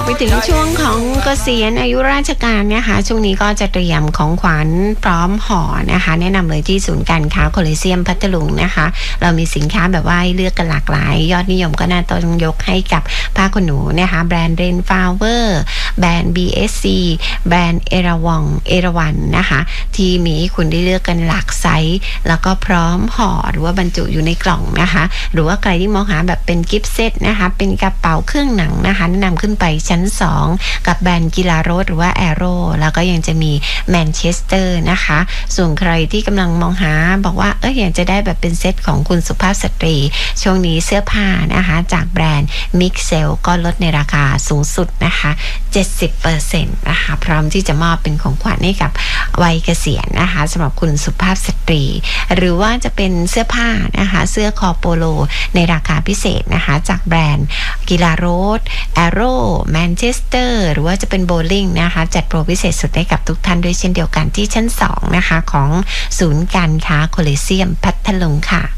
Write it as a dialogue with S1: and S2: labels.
S1: ไปถึงช่วงของเกษียณอายุราชการนะคะช่วงนี้ก็จะเตรียมของขวัญพร้อมห่อนะคะแนะนำเลยที่ศูนย์การค้าโคลิเซียมพัทลุงนะคะเรามีสินค้าแบบว่าให้เลือกกันหลากหลายยอดนิยมก็น่าต้องยกให้กับผ้าขนหนูนะคะแบรนด์เรนฟลาวเวอร์แบรนด์ BSC แบรนด์เอราวันนะคะที่มีให้คุณได้เลือกกันหลากไซส์แล้วก็พร้อมห่อหรือว่าบรรจุอยู่ในกล่องนะคะหรือว่าใครที่มองหาแบบเป็นกิฟต์เซตนะคะเป็นกระเป๋าเครื่องหนังนะคะแนะนำขึ้นไปชั้น2กับแบรนด์กีฬารถหรือว่าแอโร่แล้วก็ยังจะมีแมนเชสเตอร์นะคะส่วนใครที่กำลังมองหาบอกว่าอยากจะได้แบบเป็นเซตของคุณสุภาพสตรีช่วงนี้เสื้อผ้านะคะจากแบรนด์มิกเซลก็ลดในราคาสูงสุดนะคะ 70% นะคะพร้อมที่จะมอบเป็นของขวัญให้กับวัยเกษียณนะคะสำหรับคุณสุภาพสตรีหรือว่าจะเป็นเสื้อผ้านะคะเสื้อคอโปโลในราคาพิเศษนะคะจากแบรนด์กีฬารถแอโร่แมนเชสเตอร์หรือว่าจะเป็นโบลิ่งนะคะจัดโปรพิเศษสุดให้กับทุกท่านด้วยเช่นเดียวกันที่ชั้น2นะคะของศูนย์การค้าโคลิเซียมพัทลุงค่ะ